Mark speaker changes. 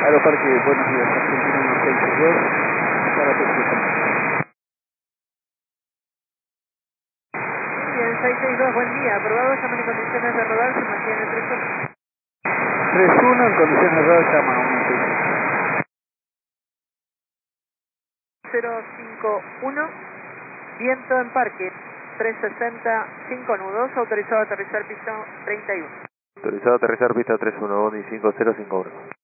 Speaker 1: Aeroparque, buenos días, Argentina 1662, para tu escucha.
Speaker 2: Bien, 662, buen día. Aprobado, llaman en condiciones de rodar, se mantiene
Speaker 1: 31 en condiciones de rodar, llama a
Speaker 2: 051, viento en parque, 360, 5 nudos, autorizado a aterrizar piso 31.
Speaker 3: Autorizado a aterrizar pista 31, Bondi 5051.